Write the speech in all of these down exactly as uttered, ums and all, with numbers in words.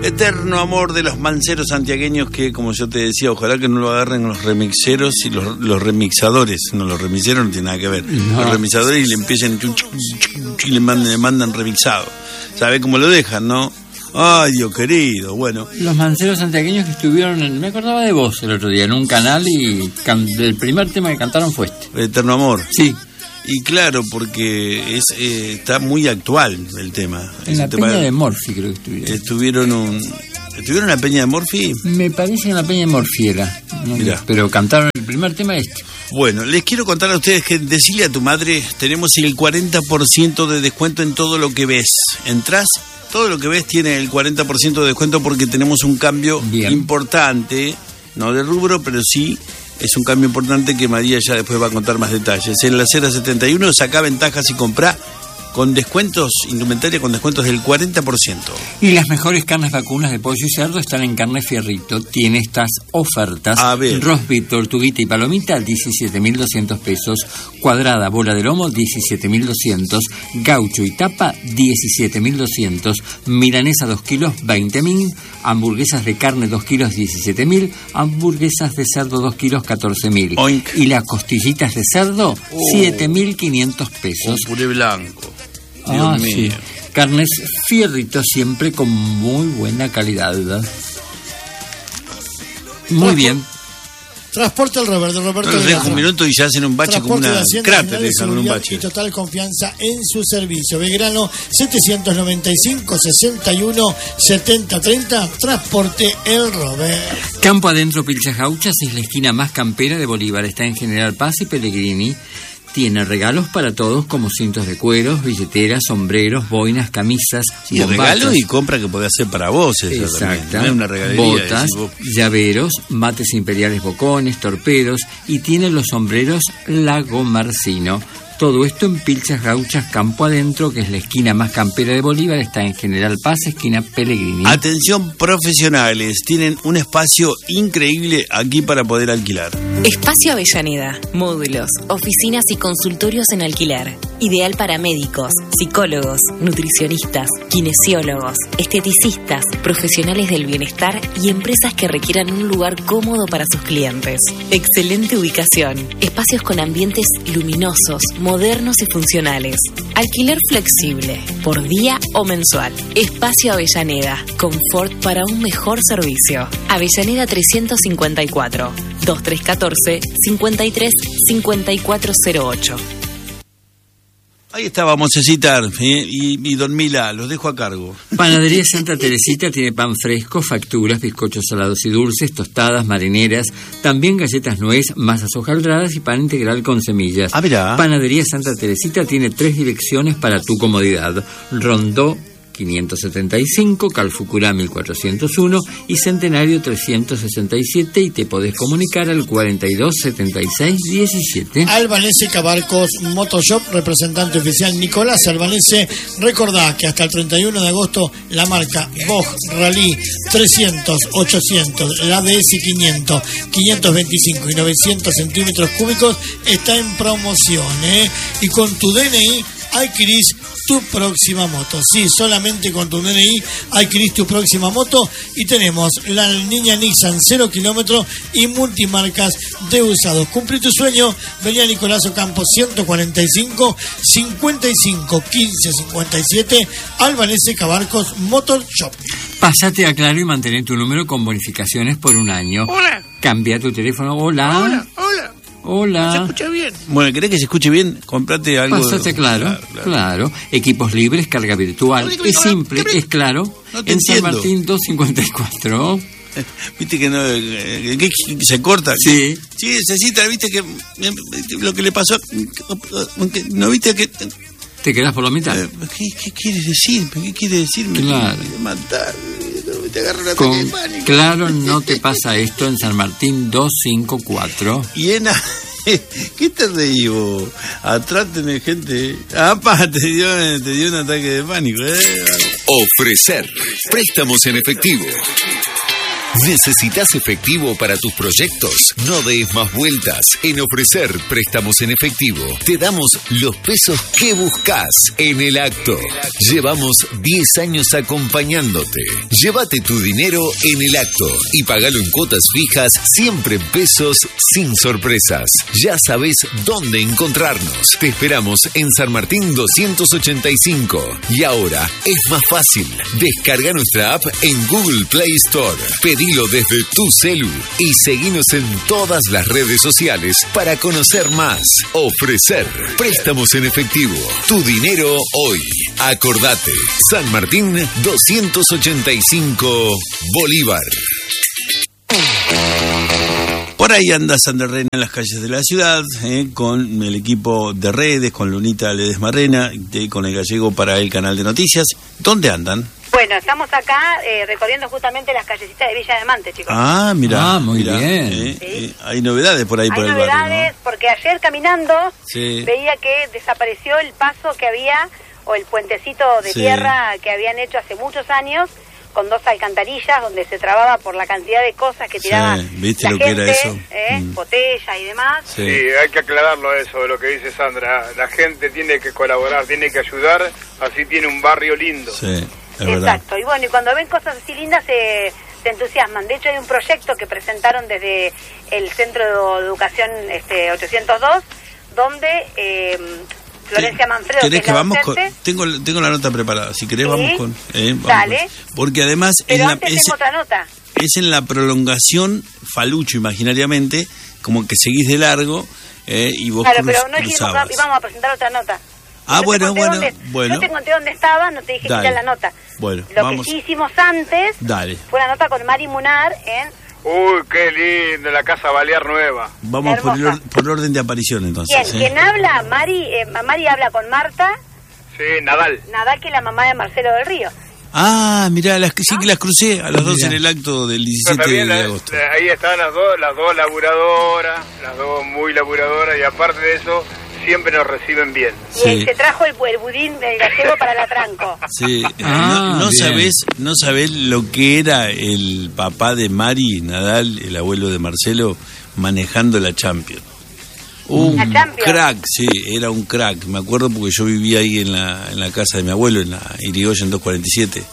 Eterno amor de los manceros santiagueños que, como yo te decía, ojalá que no lo agarren los remixeros y los, los remixadores. No, los remixeros no tienen nada que ver. No. Los remixadores y le empiezan y le mandan, le mandan remixado. ¿Sabe cómo lo dejan, no? Ay, Dios querido, bueno. Los manceros santiagueños que estuvieron en... Me acordaba de vos el otro día, en un canal, y can, el primer tema que cantaron fue este. Eterno amor. Sí. Y claro, porque es eh, está muy actual el tema. En la tema Peña de Morphy creo que estuvieron. Estuvieron un, ¿Estuvieron en la Peña de Morphy? Me parece que en la Peña de Morphy era. No, pero cantaron el primer tema este. Bueno, les quiero contar a ustedes que decirle a tu madre, tenemos el cuarenta por ciento de descuento en todo lo que ves. Entrás, todo lo que ves tiene el cuarenta por ciento de descuento porque tenemos un cambio Bien. importante, no de rubro, pero sí... Es un cambio importante que María ya después va a contar más detalles. En la acera setenta y uno saca ventajas y comprá con descuentos, indumentaria con descuentos del cuarenta por ciento. Y las mejores carnes vacunas de pollo y cerdo están en Carne Fierrito. Tiene estas ofertas. A ver. Rosbif, tortuguita y palomita, diecisiete mil doscientos pesos. Cuadrada, bola de lomo, diecisiete mil doscientos. Gaucho y tapa, diecisiete mil doscientos. Milanesa dos kilos, veinte mil. Hamburguesas de carne dos kilos, diecisiete mil. Hamburguesas de cerdo dos kilos, catorce mil. Y las costillitas de cerdo, oh. siete mil quinientos pesos. Un puré blanco. Dios ah, mío. Sí. Carnes Fierrito, siempre con muy buena calidad, ¿verdad? Muy Transport, bien. Transporte el Roberto, Roberto. No, deja un minuto y ya hacen un bache como una cráter, dejan un bache. Y total confianza en su servicio. Belgrano setecientos noventa y cinco, sesenta y uno, setenta, treinta. Transporte el Robert. Campo Adentro Pilchas Gauchas es la esquina más campera de Bolívar. Está en General Paz y Pellegrini. Tiene regalos para todos como cintos de cueros, billeteras, sombreros, boinas, camisas, y sí, regalo y compra que puede hacer para vos. Exacto. No es una regalería, botas, llaveros, mates imperiales bocones, torpedos y tiene los sombreros Lago Marcino. Todo esto en Pilchas Gauchas, Campo Adentro, que es la esquina más campera de Bolívar, está en General Paz, esquina Pellegrini. Atención profesionales, tienen un espacio increíble aquí para poder alquilar. Espacio Avellaneda, módulos, oficinas y consultorios en alquiler. Ideal para médicos, psicólogos, nutricionistas, kinesiólogos, esteticistas, profesionales del bienestar y empresas que requieran un lugar cómodo para sus clientes. Excelente ubicación, espacios con ambientes luminosos, modernos y funcionales. Alquiler flexible, por día o mensual. Espacio Avellaneda, confort para un mejor servicio. Avellaneda trescientos cincuenta y cuatro, veintitrés catorce, cincuenta y tres, cincuenta y cuatro cero ocho. Ahí está, vamos a citar, ¿eh? y, y Don Mila, los dejo a cargo. Panadería Santa Teresita tiene pan fresco, facturas, bizcochos salados y dulces, tostadas, marineras, también galletas nuez, masas hojaldradas y pan integral con semillas. Ah, mirá. Panadería Santa Teresita tiene tres direcciones para tu comodidad. Rondó quinientos setenta y cinco, Calfucurá mil cuatrocientos uno y Centenario trescientos sesenta y siete, y te podés comunicar al cuarenta y dos, setenta y seis, diecisiete. Albanese Cabarcos Motoshop, representante oficial Nicolás Albanese. Recordá que hasta el treinta y uno de agosto la marca Bog Rally trescientos, ochocientos, la D S quinientos, quinientos veinticinco y novecientos centímetros cúbicos está en promoción, ¿eh? Y con tu D N I adquirís tu próxima moto. Sí, solamente con tu D N I adquirís tu próxima moto. Y tenemos la niña Nissan cero kilómetros y multimarcas de usados. Cumplí tu sueño. Vení a Nicolás Ocampo ciento cuarenta y cinco, cincuenta y cinco, quince, cincuenta y siete. Albanese Cabarcos Motor Shop. Pásate a Claro y mantén tu número con bonificaciones por un año. Hola. Cambia tu teléfono. Hola. Hola, hola. Hola. ¿Se escucha bien? Bueno, ¿querés que se escuche bien? Comprate algo. Pásate Claro, claro, claro. claro. Equipos libres, carga virtual. No, es simple, es Claro. No te en entiendo. San Martín doscientos cincuenta y cuatro. Viste que no, que, que se corta. Sí. Sí, necesita, viste que lo que le pasó. No viste que. ¿Te quedás por la mitad? ¿Qué, qué quieres decir? ¿Qué quiere decirme? Claro. Me matar. Te agarro la Con Claro no te pasa esto en San Martín doscientos cincuenta y cuatro. Y en a... ¿Qué te reí vos? Atrás tenés gente. ¡Apa! Te dio, te dio un ataque de pánico. ¿eh? Ofrecer préstamos en efectivo. ¿Necesitas efectivo para tus proyectos? No des más vueltas. En Ofrecer Préstamos en Efectivo te damos los pesos que buscas en el acto. Llevamos diez años acompañándote. Llévate tu dinero en el acto y pagalo en cuotas fijas, siempre en pesos, sin sorpresas. Ya sabes dónde encontrarnos. Te esperamos en San Martín doscientos ochenta y cinco. Y ahora es más fácil. Descarga nuestra app en Google Play Store. Pedilo desde tu celu y seguinos en todas las redes sociales para conocer más. Ofrecer Préstamos en Efectivo. Tu dinero hoy. Acordate. San Martín doscientos ochenta y cinco, Bolívar. Por ahí anda Sander Reina en las calles de la ciudad, eh, con el equipo de redes, con Lunita Ledesmarrena, eh, con el gallego para el canal de noticias. ¿Dónde andan? Bueno, estamos acá eh, recorriendo justamente las callecitas de Villa de Mante, chicos. Ah, mira. Ah, muy mirá, bien. Eh, ¿Sí? eh, hay novedades por ahí Hay por el novedades, barrio, ¿no? porque ayer caminando Sí. veía que desapareció el paso que había, o el puentecito de Sí. tierra que habían hecho hace muchos años, con dos alcantarillas donde se trababa por la cantidad de cosas que tiraba Sí, ¿viste la lo que gente, era eso? ¿eh? Mm. Botellas y demás. Sí. Sí, hay que aclararlo eso, de lo que dice Sandra. La gente tiene que colaborar, tiene que ayudar, así tiene un barrio lindo. Sí, es verdad. Exacto, y bueno, y cuando ven cosas así lindas se, se entusiasman. De hecho hay un proyecto que presentaron desde el Centro de Educación este, ochocientos dos, donde eh, Florencia Manfredo, que ¿Querés es que la vamos con, docente, tengo, tengo la nota preparada, si querés Sí. vamos con... Eh, vamos Dale. con- porque además pero en la, antes es, tengo otra nota. es en la prolongación Falucho imaginariamente, como que seguís de largo eh, y vos Claro, cruz- pero no dijimos cruzabas. que íbamos a presentar otra nota. Ah, Yo te bueno, conté bueno, dónde- bueno. Yo te conté dónde estaba, no te dije que Dale. era la nota. Bueno, Lo vamos. que sí hicimos antes Dale, fue una nota con Mari Munar en... Uy, qué lindo, la casa Balear nueva. vamos por, el Hermosa. or- por orden de aparición entonces. ¿Quién? ¿eh? ¿Quién habla? Mari, eh, Mari habla con Marta Sí, Nadal. Nadal, que es la mamá de Marcelo del Río. Ah, mirá, las, sí que las crucé a las dos Mirá. en el acto del Pero diecisiete también de la- agosto. la- ahí están las dos, las dos laburadoras, las dos muy laburadoras, y aparte de eso, siempre nos reciben bien. Y Sí. él se trajo el, el budín del gallego para la tranco. Sí, Ah, no, no bien. sabés, no sabés lo que era el papá de Mari Nadal, el abuelo de Marcelo, manejando la Champions. Un La Champions. crack, sí, era un crack. Me acuerdo porque yo vivía ahí en la, en la casa de mi abuelo, en la Irigoyen doscientos cuarenta y siete.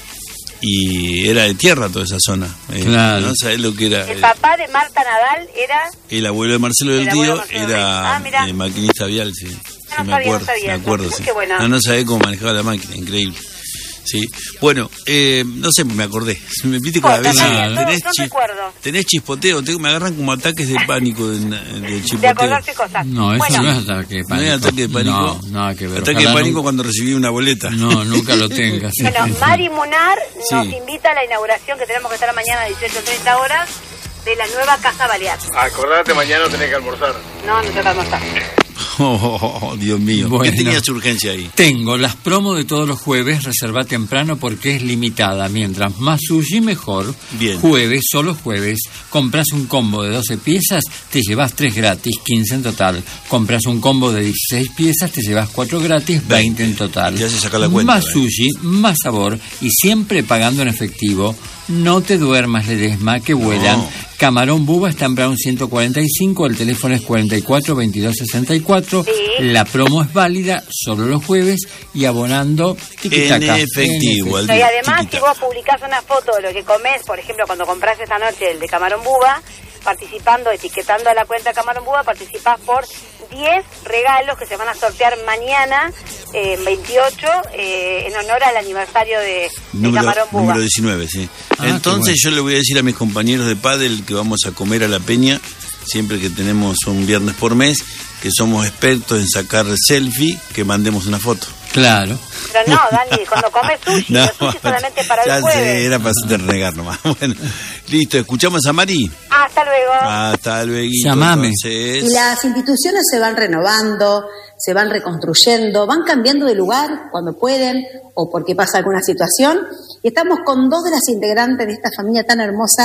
Y era de tierra toda esa zona. Eh, Claro. No sabés lo que era. El eh, papá de Marta Nadal era... El abuelo de Marcelo del El abuelo Río de Marcelo del era Río. Ah, mirá. eh, maquinista vial, sí. Sí, no me sabía, no acuerdo, sabía me eso. acuerdo, Ah, sí. qué bueno. No, no sabía cómo manejaba la máquina, increíble. Sí, bueno, eh, no sé, me acordé. Me viste que a Corta, veces está bien, no- tenés, no chis- recuerdo. tenés chispoteo, tengo- me agarran como ataques de pánico de, de De chipoteo. acordarse cosas. No, eso bueno, no es ataque de ¿No pánico. es ataque de pánico? No, nada que ver. Ataque de Ojalá pánico nu- cuando recibí una boleta. No, nunca lo tengas. sí, bueno, sí, sí. Mari Munar nos Sí. invita a la inauguración que tenemos que estar mañana a dieciocho treinta horas de la nueva Casa Balear. Acordate, mañana tenés que almorzar. No, no toca almorzar. Oh, oh, oh, Dios mío, ¿qué Bueno. tenías urgencia ahí? Tengo las promos de todos los jueves, reserva temprano porque es limitada. Mientras más sushi, mejor. Bien. Jueves, solo jueves. Compras un combo de doce piezas, te llevas tres gratis, quince en total. Compras un combo de dieciséis piezas, te llevas cuatro gratis, veinte en total. Te hace sacar la cuenta, Más ¿eh? sushi, más sabor y siempre pagando en efectivo. No te duermas, Ledesma, que vuelan. No. Camarón Buba está en Brown ciento cuarenta y cinco, el teléfono es cuarenta y cuatro veintidós sesenta y cuatro. Sí. La promo es válida solo los jueves y abonando tiquitaca. En efectivo, al Y día, además, si chiquita. vos publicás una foto de lo que comés, por ejemplo, cuando compras esta noche el de Camarón Buba, participando, etiquetando a la cuenta Camarón Buba, participás por diez regalos que se van a sortear mañana, eh, veintiocho, eh, en honor al aniversario de, de Número, Camarón Buba. número diecinueve, sí. Ah, Entonces qué yo le voy a decir a mis compañeros de pádel que vamos a comer a la Peña, siempre que tenemos un viernes por mes, que somos expertos en sacar selfie, que mandemos una foto. Claro. Pero no, Dani, cuando comes sushi, no, sushi solamente para ya el jueves. sé, era para hacerte renegar nomás. Bueno, listo, escuchamos a Mari. Hasta luego. Hasta luego. Llamame. Entonces, Y las instituciones se van renovando, se van reconstruyendo, van cambiando de lugar cuando pueden o porque pasa alguna situación. Y estamos con dos de las integrantes de esta familia tan hermosa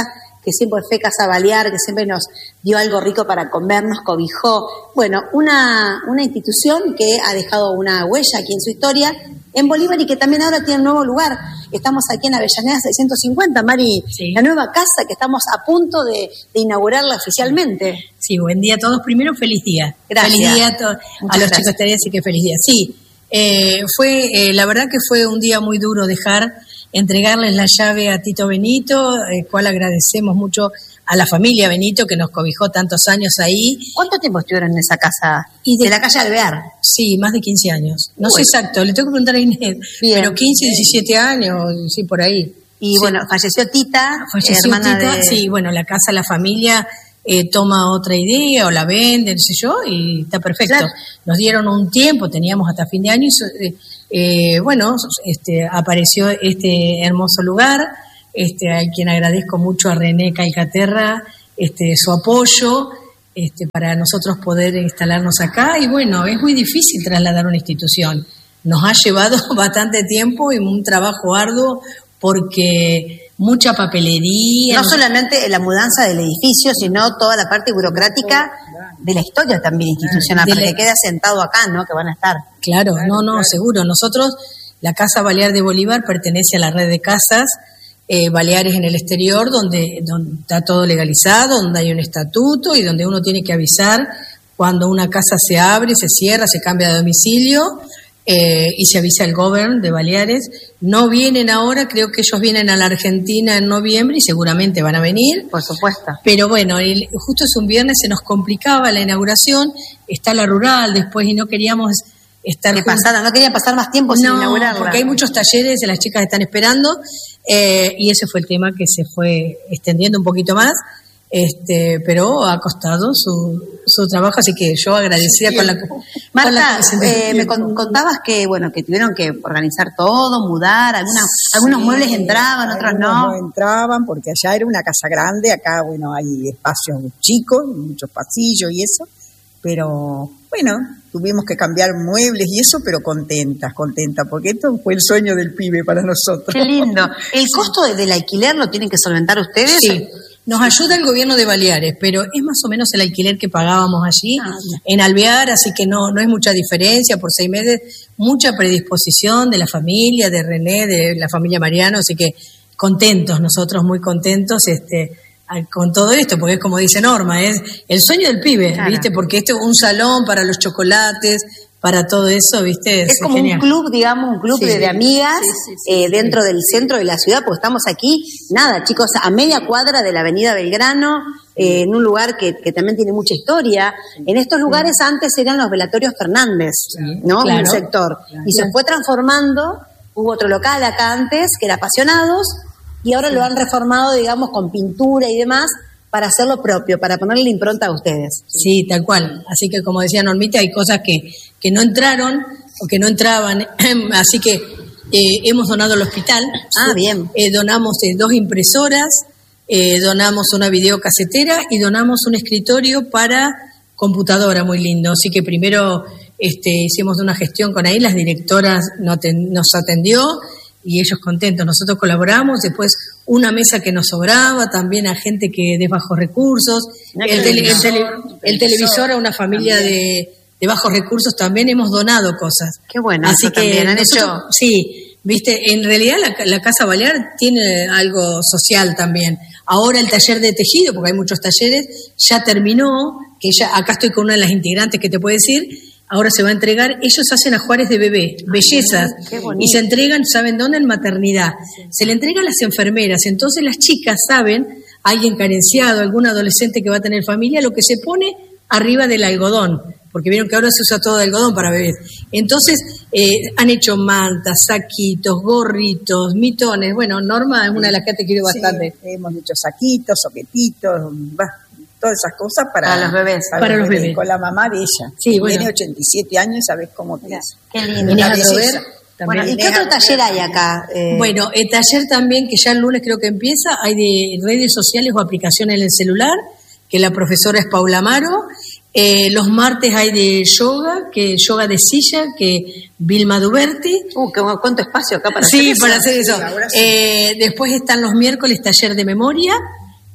que siempre fue Casa Balear, que siempre nos dio algo rico para comer, nos cobijó. Bueno, una, una institución que ha dejado una huella aquí en su historia, en Bolívar, y que también ahora tiene un nuevo lugar. Estamos aquí en Avellaneda seiscientos cincuenta, Mari, sí. La nueva casa que estamos a punto de, de inaugurarla oficialmente. Sí, buen día a todos. Primero, feliz día. Gracias. Feliz día a, to- a los chicos, te voy a decir que feliz día. Sí, eh, fue, eh, la verdad que fue un día muy duro dejar, entregarles la llave a Tito Benito, el cual agradecemos mucho a la familia Benito que nos cobijó tantos años ahí. ¿Cuánto tiempo estuvieron en esa casa? Y de, de la calle Alvear. Sí, más de quince años. No Uy. sé exacto, le tengo que preguntar a Inés. Bien. Pero quince, diecisiete años, sí, por ahí. Y sí. Bueno, falleció Tita, falleció hermana Tita, de... sí, bueno, la casa, la familia eh, toma otra idea o la vende, no sé yo, y está perfecto. Claro. Nos dieron un tiempo, teníamos hasta fin de año, y eh, eh, bueno, este, apareció este hermoso lugar, este, a quien agradezco mucho a René Calcaterra, este, su apoyo, este, para nosotros poder instalarnos acá, y bueno, es muy difícil trasladar una institución. Nos ha llevado bastante tiempo y un trabajo arduo, porque mucha papelería. No solamente la mudanza del edificio, sino toda la parte burocrática de la historia también institucional, de para la... que quede asentado acá, ¿no? Que van a estar. Claro, no, no, seguro. Nosotros, la Casa Balear de Bolívar pertenece a la red de casas eh, baleares en el exterior, donde, donde está todo legalizado, donde hay un estatuto y donde uno tiene que avisar cuando una casa se abre, se cierra, se cambia de domicilio. Eh, y se avisa el gobierno de Baleares. No vienen ahora, creo que ellos vienen a la Argentina en noviembre y seguramente van a venir. Por supuesto. Pero bueno, el, justo es un viernes, se nos complicaba la inauguración, está la rural después y no queríamos estar... Que pasara, no querían pasar más tiempo sin no, inaugurarla. Porque hay muchos talleres, las chicas están esperando, eh, y ese fue el tema que se fue extendiendo un poquito más. Este, pero ha costado su, su trabajo, así que yo agradecida sí, con la... Marta, con la eh, me contabas que bueno que tuvieron que organizar todo, mudar, algunas, sí, algunos muebles entraban, otros no. no entraban, porque allá era una casa grande, acá bueno hay espacios chicos, muchos pasillos y eso, pero bueno, tuvimos que cambiar muebles y eso, pero contentas, contentas, porque esto fue el sueño del pibe para nosotros. Qué lindo. ¿El sí. costo del alquiler lo tienen que solventar ustedes? Sí. Nos ayuda el gobierno de Baleares, pero es más o menos el alquiler que pagábamos allí ah, en Alvear, así que no no es mucha diferencia por seis meses, mucha predisposición de la familia, de René, de la familia Mariano, así que contentos, nosotros muy contentos este con todo esto, porque es como dice Norma, es el sueño del pibe, claro. ¿Viste? Porque esto es un salón para los chocolates, para todo eso, ¿viste? Es, es como genial. Un club, digamos, un club sí, de, de amigas sí, sí, sí, eh, sí, dentro sí. del centro de la ciudad, porque estamos aquí, nada, chicos, a media cuadra de la avenida Belgrano, eh, en un lugar que, que también tiene mucha historia. En estos lugares sí. antes eran los velatorios Fernández, sí, ¿no? Claro, un sector. Claro. Y se fue transformando, hubo otro local acá antes, que era Apasionados, y ahora sí. lo han reformado, digamos, con pintura y demás, para hacer lo propio, para ponerle la impronta a ustedes. Sí, tal cual. Así que, como decía Normita, hay cosas que, que no entraron o que no entraban. Así que eh, hemos donado al hospital. Ah, bien. Eh, donamos eh, dos impresoras, eh, donamos una videocasetera y donamos un escritorio para computadora muy lindo. Así que primero este, hicimos una gestión con ahí, las directoras nos, ten, nos atendió y ellos contentos. Nosotros colaboramos, después una mesa que nos sobraba, también a gente que de bajos recursos, el, tele, el, tele, el televisor a una familia de, de bajos recursos, también hemos donado cosas. Qué bueno. Así que también han nosotros, hecho... sí, viste, en realidad la, la Casa Balear tiene algo social también. Ahora el taller de tejido, porque hay muchos talleres, ya terminó, que ya acá estoy con una de las integrantes que te puede decir. Ahora se va a entregar, ellos hacen ajuares de bebé, bellezas, y se entregan, ¿saben dónde? En maternidad. Se le entrega a las enfermeras, entonces las chicas saben, alguien carenciado, algún adolescente que va a tener familia, lo que se pone arriba del algodón, porque vieron que ahora se usa todo de algodón para bebés. Entonces, eh, han hecho mantas, saquitos, gorritos, mitones. Bueno, Norma es una de las que te quiero bastante. Sí, hemos hecho saquitos, soquetitos, todas esas cosas para, para los bebés. Para, para los bebés, bebés. Con la mamá de ella. Sí, bueno. Tiene ochenta y siete años, ¿sabes cómo te es? Qué lindo. Una belleza. Bueno, ¿y qué otro taller hay acá? Eh... Bueno, el taller también, que ya el lunes creo que empieza, hay de redes sociales o aplicaciones en el celular, que la profesora es Paula Amaro. Eh, los martes hay de yoga, que yoga de silla, que Vilma Duberti. Uh, qué, ¿cuánto espacio acá para sí, hacer eso? para hacer eso. Sí, eh, después están los miércoles taller de memoria,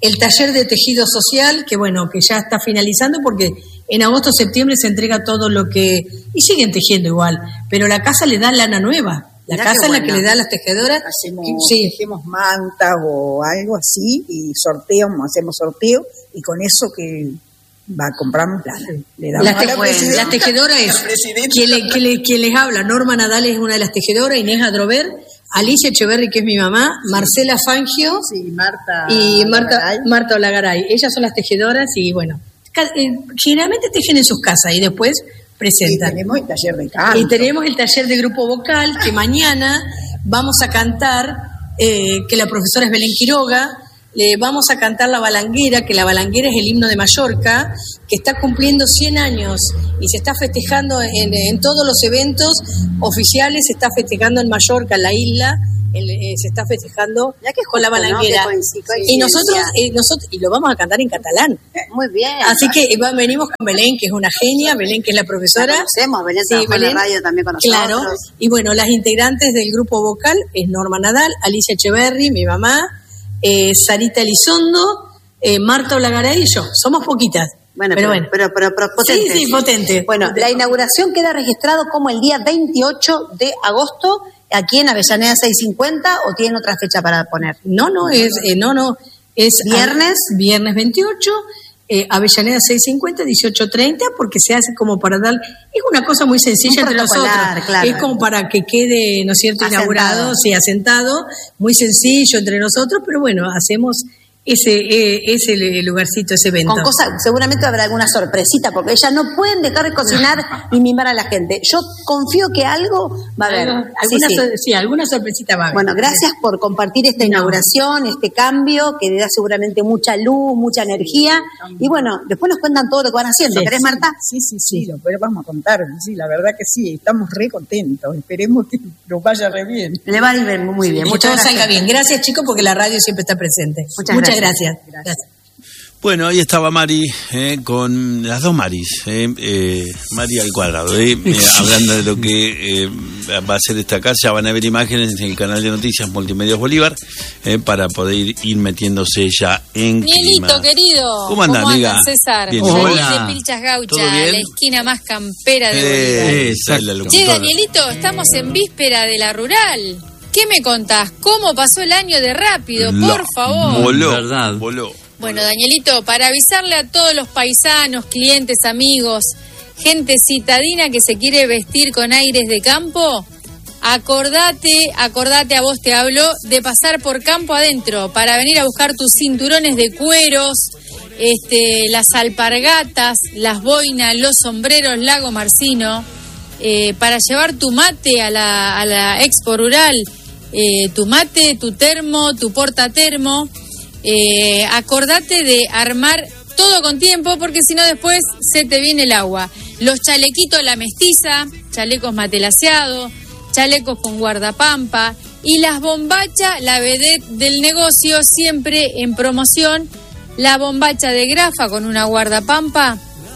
el taller de tejido social, que bueno, que ya está finalizando porque en agosto, septiembre se entrega todo lo que... Y siguen tejiendo igual, pero la casa le da lana nueva. La Mirá casa es bueno. la que le da a las tejedoras. Hacemos, sí. tejemos mantas o algo así y sorteamos, hacemos sorteo y con eso que va compramos plata. Le damos Las, a la, te las tejedoras es quien, le, quien, le, quien les habla, Norma Nadal es una de las tejedoras, Inés Adrover, Alicia Echeverri, que es mi mamá, Marcela Fangio sí, Marta y Marta Marta Olagaray. Ellas son las tejedoras y bueno, generalmente tejen en sus casas y después presentan. Y tenemos el taller de canto. Y tenemos el taller de grupo vocal que mañana vamos a cantar, eh, que la profesora es Belén Quiroga. Le vamos a cantar La Balanguera, que La Balanguera es el himno de Mallorca, que está cumpliendo cien años y se está festejando en, en todos los eventos oficiales, se está festejando en Mallorca, en la isla, en, eh, se está festejando ya que con La Balanguera. ¿no? Y nosotros, eh, nosotros y lo vamos a cantar en catalán. Muy bien. Así que va, venimos con Belén, que es una genia, Belén, que es la profesora. La conocemos, Belén, sí, Belén en la radio también con nosotros. Claro, y bueno, las integrantes del grupo vocal es Norma Nadal, Alicia Echeverri, mi mamá, Eh, Sarita Elizondo, eh, Marta Olagaray y yo. Somos poquitas. Bueno, pero, pero, bueno. pero, pero, pero potente. Sí, sí, potente. Bueno, potente. La inauguración queda registrado como el día veintiocho de agosto aquí en Avellaneda seiscientos cincuenta o tienen otra fecha para poner. No, no, es, eh, no, no, es viernes. A, viernes veintiocho, eh, Avellaneda seiscientos cincuenta, dieciocho treinta, porque se hace como para dar, es una cosa muy sencilla entre nosotros, claro. Es como para que quede, ¿no es cierto?, asentado. Inaugurado, sí, asentado, muy sencillo entre nosotros, pero bueno, hacemos ese eh, ese lugarcito, ese evento. Con cosas, seguramente habrá alguna sorpresita, porque ellas no pueden dejar de cocinar y mimar a la gente. Yo confío que algo va a haber. Alguna, sí, sí. So, sí, alguna sorpresita va a haber. Bueno, gracias por compartir esta inauguración, este cambio, que le da seguramente mucha luz, mucha energía. Y bueno, después nos cuentan todo lo que van haciendo. Sí, ¿Querés, sí, Marta? Sí, sí, sí, lo vamos a contar. Sí, la verdad que sí, estamos re contentos. Esperemos que nos vaya re bien. Le va a ir muy bien. Sí, muchas gracias. Salga bien. Gracias, chicos, porque la radio siempre está presente. Muchas, Muchas gracias. Gracias. Gracias. Bueno, ahí estaba Mari, eh, con las dos Maris, eh, eh, Mari al cuadrado, eh, eh, hablando de lo que eh, va a ser esta casa. Ya van a ver imágenes en el canal de noticias Multimedios Bolívar, eh, para poder ir, ir metiéndose ya en Mielito, clima. querido. ¿Cómo anda, amiga? César? Bien. Hola. De Pilchas Gaucha, la esquina más campera de eh, Bolívar. Esa es la locutora. Che, Danielito, estamos en víspera de la rural. ¿Qué me contás? ¿Cómo pasó el año de rápido? Lo, Por favor. Voló, ¿verdad? voló. Bueno, Danielito, para avisarle a todos los paisanos, clientes, amigos, gente citadina que se quiere vestir con aires de campo, acordate, acordate, a vos te hablo, de pasar por campo adentro para venir a buscar tus cinturones de cueros, este, las alpargatas, las boinas, los sombreros Lago Marcino, eh, para llevar tu mate a la, a la Expo Rural, eh, tu mate, tu termo, tu portatermo. Eh, acordate de armar todo con tiempo, porque si no después se te viene el agua. Los chalequitos La Mestiza, chalecos matelaseados, chalecos con guardapampa y las bombachas, la vedette del negocio, siempre en promoción. La bombacha de Grafa con una guardapampa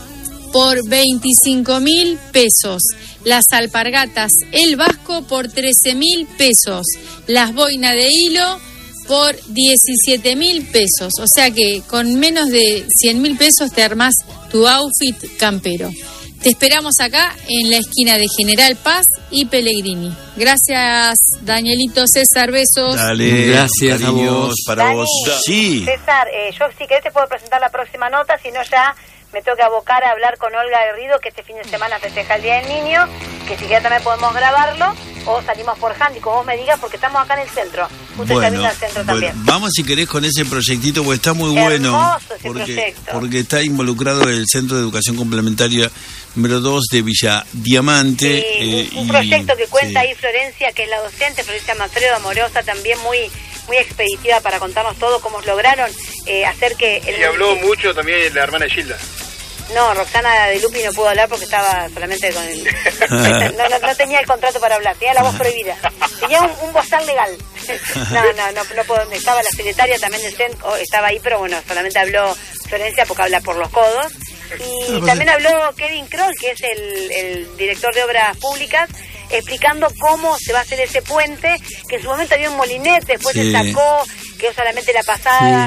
por veinticinco mil pesos. Las alpargatas El Vasco por trece mil pesos. Las boinas de hilo por diecisiete mil pesos. O sea que con menos de cien mil pesos te armás tu outfit campero. Te esperamos acá en la esquina de General Paz y Pellegrini. Gracias, Danielito, César, besos. Dale, gracias a cariños vos. para Dani, vos. Sí. César, eh, yo si querés te puedo presentar la próxima nota, si no ya me tengo que abocar a hablar con Olga Garrido, que este fin de semana festeja el Día del Niño, que si querés también podemos grabarlo, o salimos por handy, como vos me digas, porque estamos acá en el centro, justo Bueno, en el centro bueno, también. vamos si querés con ese proyectito, porque está muy Hermoso bueno, ese porque, proyecto. porque está involucrado el Centro de Educación Complementaria número dos de Villa Diamante. Sí, eh, un, un y, proyecto que cuenta sí. ahí Florencia, que es la docente, Florencia Manfredo, amorosa, también muy muy expeditiva para contarnos todo, cómo lograron eh, hacer que... El y habló mucho también la hermana Gilda. No, Roxana de Lupi no pudo hablar porque estaba solamente con el... no, no, no tenía el contrato para hablar, tenía la voz prohibida. Tenía un, un bozal legal. no, no, no, no puedo. Estaba la secretaria también del C E N, estaba ahí, pero bueno, solamente habló Florencia porque habla por los codos. Y también habló Kevin Kroll, que es el, el director de Obras Públicas, explicando cómo se va a hacer ese puente, que en su momento había un molinete, después Sí. se sacó, quedó solamente la pasada. Sí.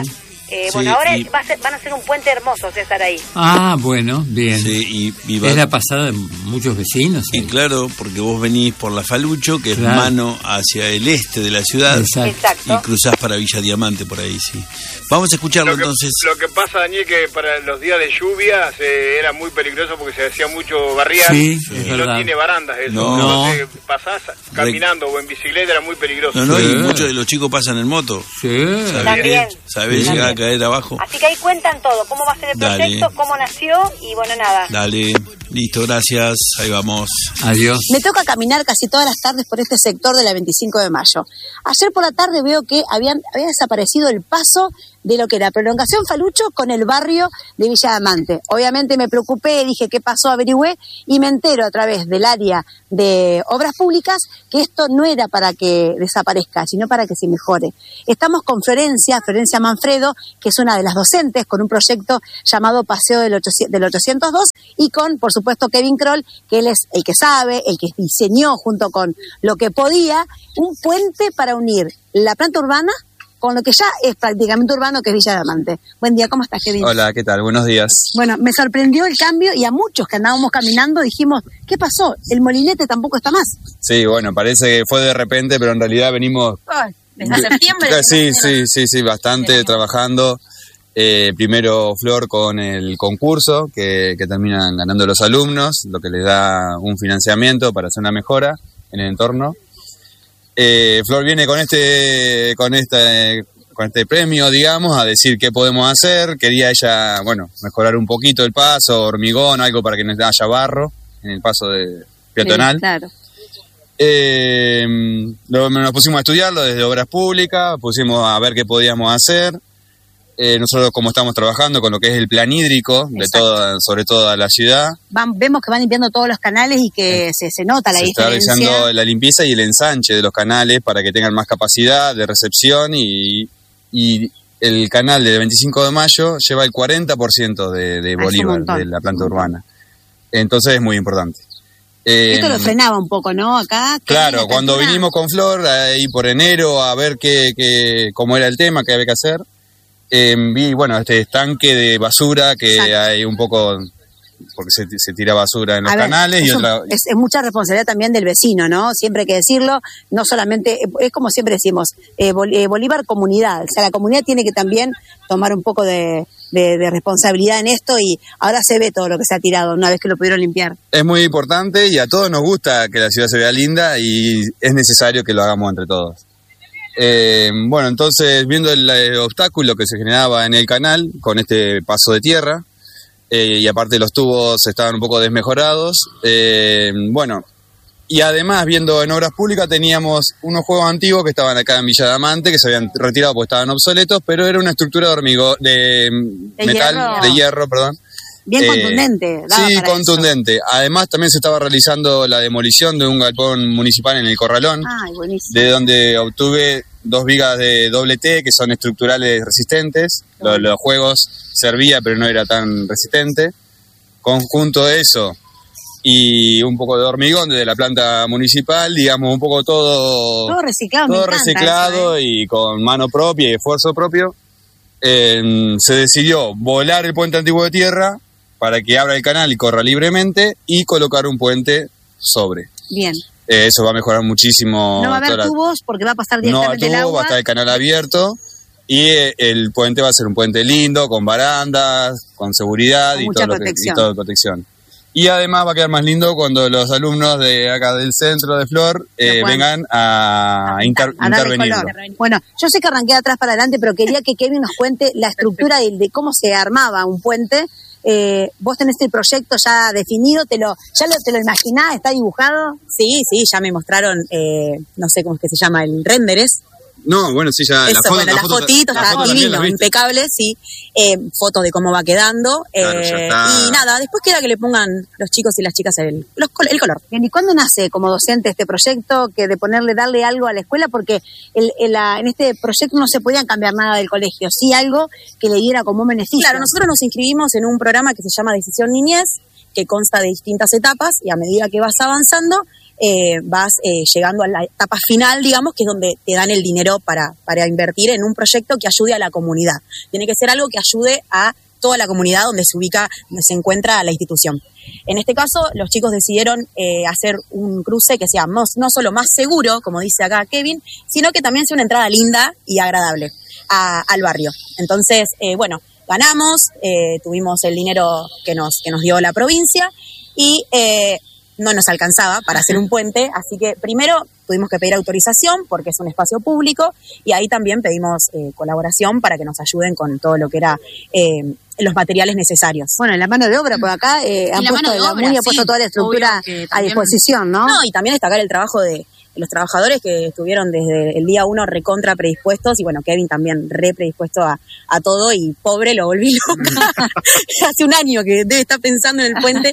Eh, Sí, bueno, ahora y- va a ser- van a hacer un puente hermoso, César, ahí. Ah, bueno, bien. Sí, y, y va- Es la pasada de muchos vecinos. y claro, porque vos venís por la Falucho, que Claro. es mano hacia el este de la ciudad, Exacto. Exacto. y cruzás para Villa Diamante por ahí, sí. Vamos a escucharlo Lo que, entonces. lo que pasa, Daniel, que para los días de lluvia se, era muy peligroso porque se hacía mucho barrial Sí, y es no verdad. tiene barandas eso. No. Entonces pasás caminando o en bicicleta era muy peligroso. No, no, Sí. y muchos de los chicos pasan en moto. Sí. También. ¿Sabés? Sí. Llegar a caer abajo. Así que ahí cuentan todo, cómo va a ser el Dale. proyecto, cómo nació y bueno, nada. Dale, listo, gracias. Ahí vamos. Adiós. Me toca caminar casi todas las tardes por este sector de la veinticinco de mayo. Ayer por la tarde veo que habían, había desaparecido el paso de lo que era Prolongación Falucho con el barrio de Villa Diamante. Obviamente me preocupé, dije qué pasó, averigüé y me entero a través del área de obras públicas que esto no era para que desaparezca, sino para que se mejore. Estamos con Florencia, Florencia Manfredo, que es una de las docentes, con un proyecto llamado Paseo del, ochocientos, del ochocientos dos, y con, por supuesto, Kevin Kroll, que él es el que sabe, el que diseñó junto con lo que podía, un puente para unir la planta urbana con lo que ya es prácticamente urbano, que es Villa Diamante. Buen día, ¿cómo estás, Kevin? Hola, ¿qué tal? Buenos días. Bueno, me sorprendió el cambio y a muchos que andábamos caminando dijimos, ¿qué pasó? El molinete tampoco está más. Sí, bueno, parece que fue de repente, pero en realidad venimos... Ay, desde septiembre. Sí, sí, sí, sí, bastante trabajando. Eh, primero Flor con el concurso, que, que terminan ganando los alumnos, lo que les da un financiamiento para hacer una mejora en el entorno. Eh, Flor viene con este, con este, con este premio, digamos, a decir qué podemos hacer. Quería ella, bueno, mejorar un poquito el paso, hormigón, algo para que no haya barro en el paso de peatonal. Sí, claro. Eh, luego nos pusimos a estudiarlo desde obras públicas, pusimos a ver qué podíamos hacer. Eh, nosotros como estamos trabajando con lo que es el plan hídrico de Exacto. toda, sobre toda la ciudad, Van, vemos que van limpiando todos los canales y que se, se nota la se está diferencia. realizando la limpieza y el ensanche de los canales para que tengan más capacidad de recepción y, y el canal del veinticinco de mayo lleva el cuarenta por ciento de, de Ah, es un Bolívar, montón. de la planta urbana. Entonces es muy importante. Eh, Esto lo frenaba un poco, ¿no? Acá. Claro, Kevin, cuando acá- vinimos con Flor, ahí por enero, a ver qué, qué, cómo era el tema, qué había que hacer, eh, vi, bueno, este estanque de basura que Exacto. hay un poco, porque se, se tira basura en los A ver, canales y eso otra... es, es mucha responsabilidad también del vecino, ¿no? Siempre hay que decirlo, no solamente, es como siempre decimos, eh, Bol- eh, Bolívar comunidad, o sea, la comunidad tiene que también tomar un poco de, de, de responsabilidad en esto y ahora se ve todo lo que se ha tirado una vez que lo pudieron limpiar. Es muy importante y a todos nos gusta que la ciudad se vea linda y es necesario que lo hagamos entre todos. Eh, bueno, entonces, viendo el, eh, obstáculo que se generaba en el canal con este paso de tierra, eh, y aparte los tubos estaban un poco desmejorados, eh, bueno, y además viendo en obras públicas teníamos unos juegos antiguos que estaban acá en Villa Diamante, que se habían retirado porque estaban obsoletos, pero era una estructura de hormigón, de, De metal, hierro. de hierro, perdón. Bien Eh, contundente. daba Sí, para contundente. Además, también se estaba realizando la demolición de un galpón municipal en el Corralón, eso. Ay, buenísimo. de donde obtuve dos vigas de doble T, que son estructurales resistentes. Lo- Los, juegos servía, pero no era tan resistente. Conjunto de eso y un poco de hormigón desde la planta municipal, digamos, un poco todo... Todo reciclado, me todo encanta reciclado eso, ¿eh? y con mano propia y esfuerzo propio. Eh, se decidió volar el puente antiguo de tierra para que abra el canal y corra libremente y colocar un puente sobre. Bien. Eh, eso va a mejorar muchísimo. No va a haber toda la- tubos porque va a pasar No va a directamente el tubo, agua. va a estar el canal abierto y eh, el puente va a ser un puente lindo, con barandas, con seguridad Con y, mucha todo lo que, y protección. todo protección. Y además va a quedar más lindo cuando los alumnos de acá del centro de Flor eh, puedan- vengan a, inter- a darle intervenirlo. color. Bueno, yo sé que arranqué de atrás para adelante, pero quería que Kevin nos cuente la estructura de, de cómo se armaba un puente. Eh, vos tenés el proyecto ya definido, te lo, ya lo, te lo imaginás, está dibujado. Sí, sí, ya me mostraron, eh, no sé cómo es que se llama, el renderes. No, bueno, sí, ya. Eso, la foto- bueno, la las foto- fotitos, la está foto también divino, las viste. impecable, sí. Eh, fotos de cómo va quedando. Claro, eh, ya está. Y nada, después queda que le pongan los chicos y las chicas el, los col- el color. Bien, ¿y cuándo nace como docente este proyecto que de ponerle, darle algo a la escuela? Porque el, el- la- en este proyecto no se podían cambiar nada del colegio, sí algo que le diera como un beneficio. Claro, nosotros nos inscribimos en un programa que se llama Decisión Niñez, que consta de distintas etapas y a medida que vas avanzando, eh, vas eh, llegando a la etapa final, digamos, que es donde te dan el dinero para, para invertir en un proyecto que ayude a la comunidad. Tiene que ser algo que ayude a toda la comunidad donde se ubica, donde se encuentra la institución. En este caso, los chicos decidieron eh, hacer un cruce que sea no, no solo más seguro, como dice acá Kevin, sino que también sea una entrada linda y agradable a, al barrio. Entonces, eh, bueno, ganamos, eh, tuvimos el dinero que nos, que nos dio la provincia y eh, no nos alcanzaba para hacer un puente, así que primero tuvimos que pedir autorización porque es un espacio público y ahí también pedimos eh, colaboración para que nos ayuden con todo lo que era eh, los materiales necesarios. Bueno, en la mano de obra, por acá eh, han la puesto, mano de la obra, MUNI ha sí, puesto toda la estructura también, a disposición, ¿no? No, y también destacar el trabajo de los trabajadores que estuvieron desde el día uno recontra predispuestos y bueno, Kevin también re predispuesto a, a todo y pobre, lo volví loca. Hace un año que debe estar pensando en el puente.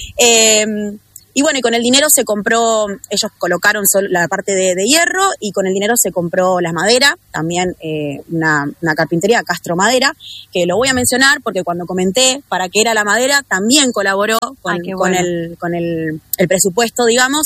Eh, Y bueno, y con el dinero se compró, ellos colocaron solo la parte de, de hierro y con el dinero se compró la madera, también eh, una, una carpintería, Castro Madera, que lo voy a mencionar porque cuando comenté para qué era la madera, también colaboró con, Ay, con, bueno. el, con el, el presupuesto, digamos.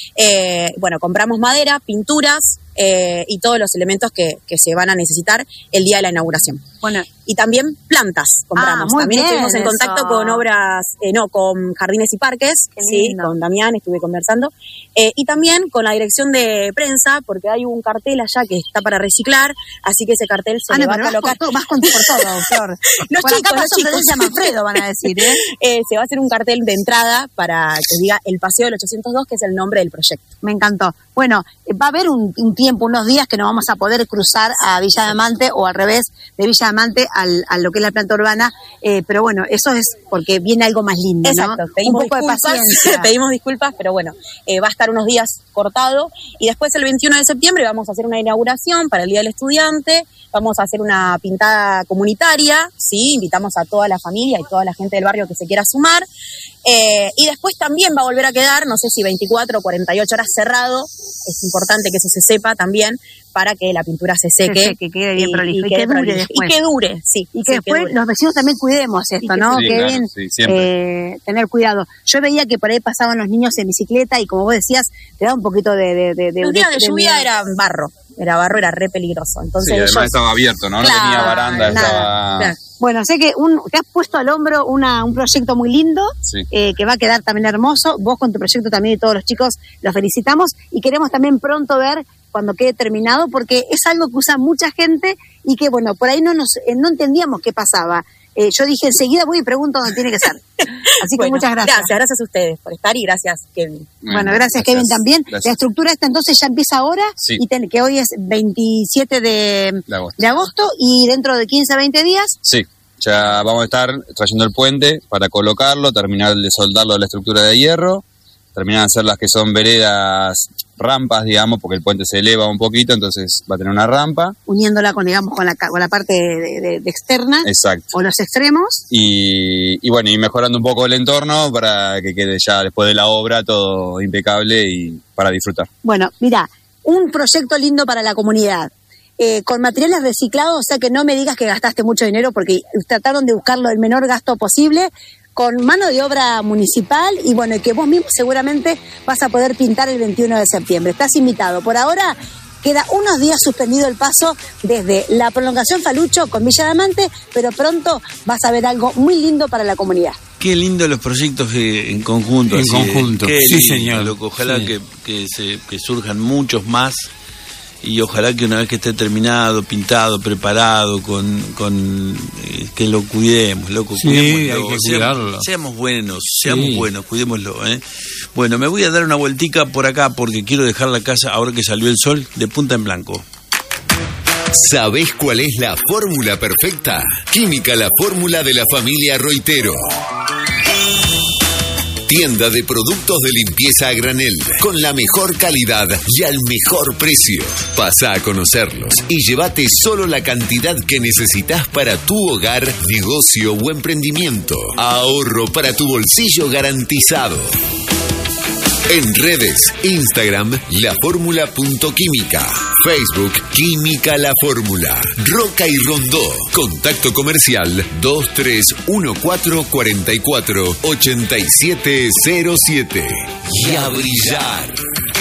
Eh, bueno, compramos madera, pinturas eh, y todos los elementos que, que se van a necesitar el día de la inauguración. Bueno, y también plantas compramos. Ah, muy también bien estuvimos en eso. contacto con obras, eh, no, con jardines y parques, Qué sí, lindo. con Damián estuve conversando, eh, y también con la dirección de prensa, porque hay un cartel allá que está para reciclar, así que ese cartel se ah, le no, va a pero vas colocar. por todo, vas con, por todo, Flor. Los Por acá chicos, los pasó chicos. Florencia Manfredo, van a decir, ¿eh? Eh, se va a hacer un cartel de entrada para que diga el Paseo del ochocientos dos, que es el nombre del proyecto. Me encantó. Bueno, eh, va a haber un, un tiempo, unos días que no vamos a poder cruzar a Villa Diamante o al revés, de Villa Diamante al, a lo que es la planta urbana, eh, pero bueno, eso es porque viene algo más lindo, Exacto, ¿no? pedimos Un poco de disculpas, paciencia. pedimos disculpas, pero bueno, eh, va a estar unos días cortado y después el veintiuno de septiembre vamos a hacer una inauguración para el Día del Estudiante, vamos a hacer una pintada comunitaria, sí, invitamos a toda la familia y toda la gente del barrio que se quiera sumar, eh, y después también va a volver a quedar, no sé si veinticuatro o cuarenta y ocho horas cerrado, es importante que eso se sepa también para que la pintura se seque, que quede bien y- prolijo, y, y quede que dure prolijo. después. Y que dure, sí. Y que sí, después dure. los vecinos también cuidemos esto, ¿no? Sí, Kevin, claro, sí, siempre. eh, tener cuidado. Yo veía que por ahí pasaban los niños en bicicleta y como vos decías, te da un poquito de... de, de, de El día de, de lluvia miedo. era barro, era barro, era re peligroso. Sí, Entonces además ellos- estaba abierto, ¿no? No Claro, tenía baranda, nada, estaba... claro. Bueno, sé que un, te has puesto al hombro una, un proyecto muy lindo, Sí. eh, que va a quedar también hermoso. Vos con tu proyecto también y todos los chicos los felicitamos y queremos también pronto ver cuando quede terminado porque es algo que usa mucha gente y que, bueno, por ahí no nos eh, no entendíamos qué pasaba. Eh, yo dije, enseguida voy y pregunto dónde tiene que ser. Así que Bueno, muchas gracias. Gracias, gracias a ustedes por estar y gracias, Kevin. Bueno, gracias, Kevin también. gracias. La estructura esta entonces ya empieza ahora Sí. y ten- que hoy es veintisiete de, De agosto. de agosto y dentro de quince a veinte días. Sí, ya vamos a estar trayendo el puente para colocarlo, terminar de soldarlo de la estructura de hierro, terminar de hacer las que son veredas, rampas, digamos, porque el puente se eleva un poquito, entonces va a tener una rampa. Uniéndola con, digamos, con la, ca- con la parte de, de- de externa Exacto. o los extremos. Y, y bueno, y mejorando un poco el entorno para que quede ya después de la obra todo impecable y para disfrutar. Bueno, mira, un proyecto lindo para la comunidad. Eh, con materiales reciclados, o sea que no me digas que gastaste mucho dinero porque trataron de buscarlo el menor gasto posible, con mano de obra municipal y bueno, y que vos mismo seguramente vas a poder pintar el veintiuno de septiembre. Estás invitado. Por ahora queda unos días suspendido el paso desde la prolongación Falucho con Villa Diamante, pero pronto vas a ver algo muy lindo para la comunidad. Qué lindo los proyectos que, en conjunto. En así, conjunto, Qué sí, lindo, señor. loco. Ojalá Sí. que, que, se, que surjan muchos más y ojalá que una vez que esté terminado, pintado, preparado, con, con eh, que lo cuidemos, loco. Sí, cuidémoslo, hay que seamos, cuidarlo. seamos buenos, seamos Sí. buenos, cuidémoslo. ¿eh? Bueno, me voy a dar una vueltica por acá porque quiero dejar la casa, ahora que salió el sol, de punta en blanco. ¿Sabés cuál es la fórmula perfecta? Química La Fórmula de la familia Roitero. Tienda de productos de limpieza a granel, con la mejor calidad y al mejor precio. Pasa a conocerlos y llévate solo la cantidad que necesitas para tu hogar, negocio o emprendimiento. Ahorro para tu bolsillo garantizado. En redes, Instagram, laformula.química. Facebook, Química La Fórmula. Roca y Rondó. Contacto comercial dos tres uno cuatro cuatro cuatro ocho siete cero siete. Y a brillar.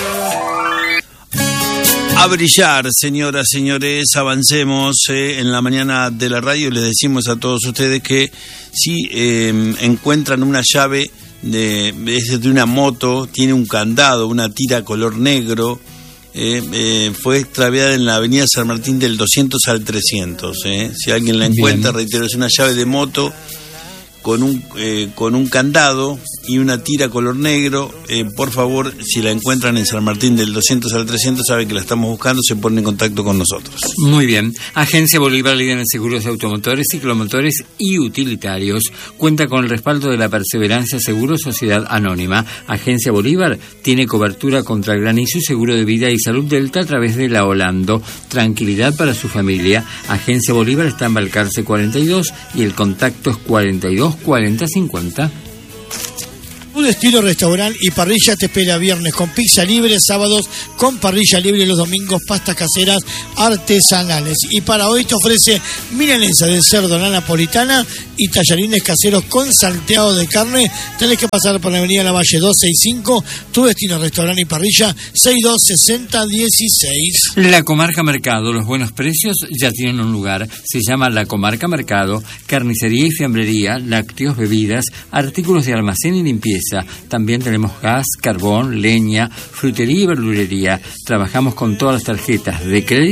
A brillar, señoras, señores, avancemos eh, en la mañana de la radio. Les decimos a todos ustedes que si eh, encuentran una llave de, de una moto, tiene un candado, una tira color negro, eh, eh, fue extraviada en la avenida San Martín del doscientos al trescientos. Eh. Si alguien la encuentra, bien, reitero, es una llave de moto con un eh, con un candado y una tira color negro. Eh, por favor, si la encuentran en San Martín del doscientos al trescientos, saben que la estamos buscando, se ponen en contacto con nosotros. Muy bien. Agencia Bolívar, líder en seguros de automotores, ciclomotores y utilitarios. Cuenta con el respaldo de la Perseverancia Seguros Sociedad Anónima. Agencia Bolívar tiene cobertura contra el granizo y seguro de vida y salud Delta a través de la Holando. Tranquilidad para su familia. Agencia Bolívar está en Balcarce cuarenta y dos y el contacto es cuarenta y dos cuarenta cincuenta. Un estilo restaurante y parrilla te espera viernes con pizza libre, sábados con parrilla libre, los domingos pastas caseras artesanales. Y para hoy te ofrece milanesa de cerdo a la napolitana y tallarines caseros con salteado de carne. Tenés que pasar por la avenida Lavalle doscientos sesenta y cinco, tu destino restaurante y parrilla sesenta y dos sesenta dieciséis. La Comarca Mercado, los buenos precios ya tienen un lugar. Se llama La Comarca Mercado, carnicería y fiambrería, lácteos, bebidas, artículos de almacén y limpieza. También tenemos gas, carbón, leña, frutería y verdulería. Trabajamos con todas las tarjetas de crédito